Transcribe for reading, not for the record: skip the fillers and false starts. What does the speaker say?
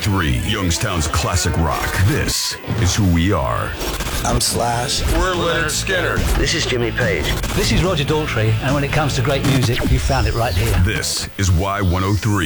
103, Youngstown's classic rock. This is who we are. I'm Slash. We're Leonard Skinner. This is Jimmy Page. This is Roger Daltrey, and when it comes to great music, you found it right here. This is Y103.